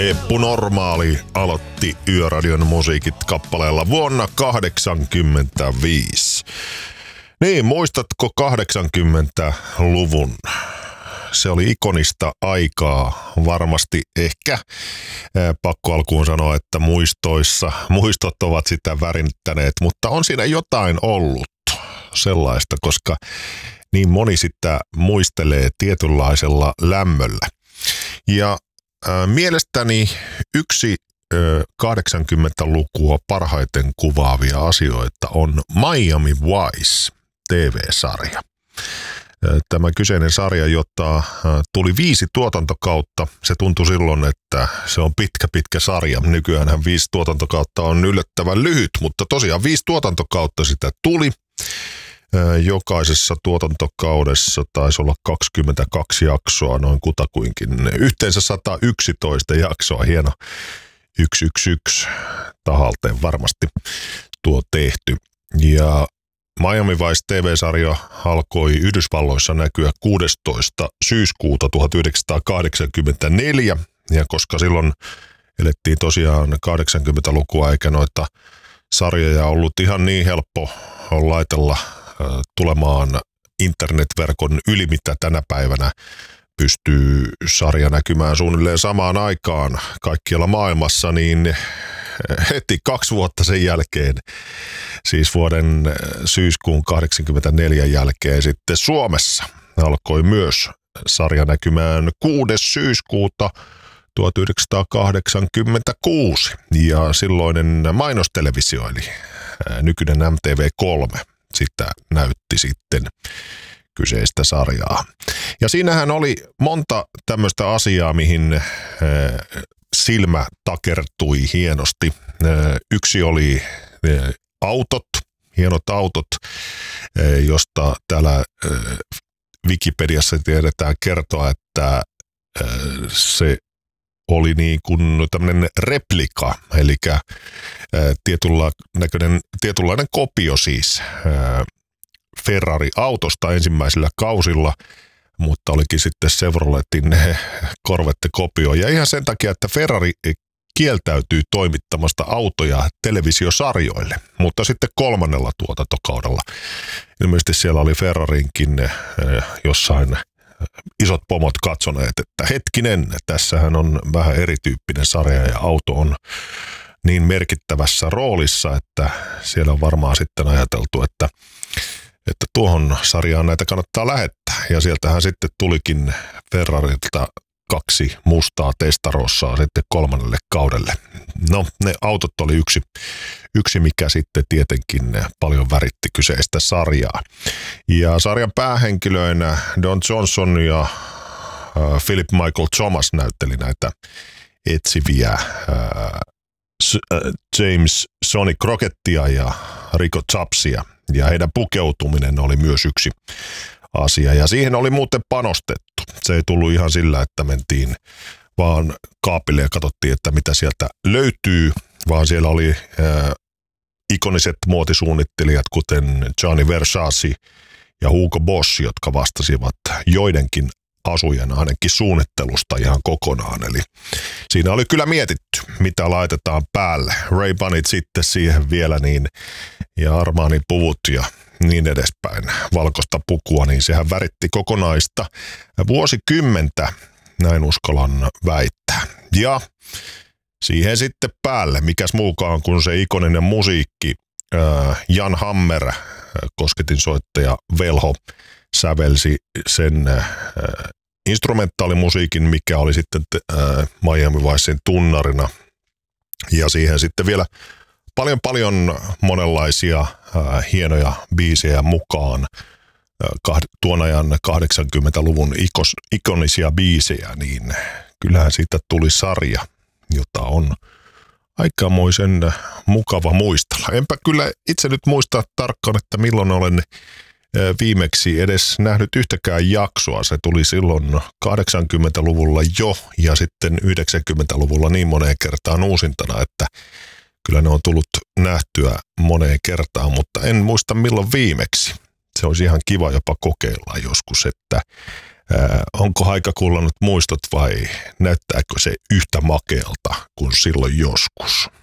Eppu Normaali aloitti Yöradion musiikit kappaleella vuonna 1985. Niin, muistatko 80-luvun? Se oli ikonista aikaa. Varmasti ehkä pakko alkuun sanoa, että muistot ovat sitä värittäneet, mutta on siinä jotain ollut sellaista, koska niin moni sitä muistelee tietynlaisella lämmöllä. Ja mielestäni yksi 80-lukua parhaiten kuvaavia asioita on Miami Vice TV-sarja. Tämä kyseinen sarja, jota tuli 5 tuotantokautta. Se tuntui silloin, että se on pitkä sarja. Nykyäänhän 5 tuotantokautta on yllättävän lyhyt, mutta tosiaan 5 tuotantokautta sitä tuli. Jokaisessa tuotantokaudessa taisi olla 22 jaksoa, noin kutakuinkin. Yhteensä 111 jaksoa, hieno 111 tahalteen varmasti tuo tehty. Ja Miami Vice TV-sarja alkoi Yhdysvalloissa näkyä 16. syyskuuta 1984, ja koska silloin elettiin tosiaan 80-lukua eikä noita sarjoja ollut ihan niin helppo laitella tulemaan internetverkon yli, mitä tänä päivänä pystyy sarja näkymään suunnilleen samaan aikaan kaikkialla maailmassa, niin heti 2 vuotta sen jälkeen, siis vuoden syyskuun 1984 jälkeen sitten Suomessa alkoi myös sarja näkymään 6. syyskuuta 1986 ja silloinen mainostelevisio eli nykyinen MTV3 sitä näytti sitten kyseistä sarjaa. Ja siinähän oli monta tämmöistä asiaa, mihin silmä takertui hienosti. Yksi oli autot, hienot autot, josta täällä Wikipediassa tiedetään kertoa, että se oli niin kuin tämmöinen replika, eli tietynlainen kopio siis Ferrari-autosta ensimmäisillä kausilla, mutta olikin sitten Chevroletin Corvette-kopio. Ja ihan sen takia, että Ferrari kieltäytyy toimittamasta autoja televisiosarjoille, mutta sitten 3. tuotantokaudella. Ilmeisesti siellä oli Ferrarinkin jossain isot pomot katsoneet, että hetkinen, tässähän on vähän erityyppinen sarja ja auto on niin merkittävässä roolissa, että siellä on varmaan sitten ajateltu, että tuohon sarjaan näitä kannattaa lähettää. Ja sieltähän sitten tulikin Ferrarilta 2 mustaa Testarossaa sitten 3. kaudelle. No, ne autot oli yksi mikä sitten tietenkin paljon väritti kyseistä sarjaa. Ja sarjan päähenkilöinä Don Johnson ja Philip Michael Thomas näytteli näitä etsiviä James Sonny Crockettia ja Rico Chapsia. Ja heidän pukeutuminen oli myös yksi asia. Ja siihen oli muuten panostettu. Se ei tullut ihan sillä, että mentiin vaan kaapille ja katsottiin, että mitä sieltä löytyy, vaan siellä oli ikoniset muotisuunnittelijat, kuten Gianni Versace ja Hugo Boss, jotka vastasivat joidenkin asujen ainakin suunnittelusta ihan kokonaan. Eli siinä oli kyllä mietitty, mitä laitetaan päälle. Ray-Banit sitten siihen vielä niin, ja Armanin puvut ja niin edespäin. Valkoista pukua, niin sehän väritti kokonaista vuosikymmentä, näin uskallan väittää. Ja siihen sitten päälle, mikäs muukaan kuin se ikoninen musiikki, Jan Hammer, kosketinsoittaja Velho, sävelsi sen instrumentaalimusiikin, mikä oli sitten Miami Vicen tunnarina. Ja siihen sitten vielä paljon monenlaisia hienoja biisejä mukaan. Tuon ajan 80-luvun ikonisia biisejä, niin kyllähän siitä tuli sarja, jota on aikamoisen mukava muistella. Enpä kyllä itse nyt muista tarkkaan, että milloin olen viimeksi edes nähnyt yhtäkään jaksoa. Se tuli silloin 80-luvulla jo ja sitten 90-luvulla niin moneen kertaan uusintana, että kyllä ne on tullut nähtyä moneen kertaan, mutta en muista milloin viimeksi. Se olisi ihan kiva jopa kokeilla joskus, että Onko aika kullannut muistot vai näyttääkö se yhtä makealta kuin silloin joskus?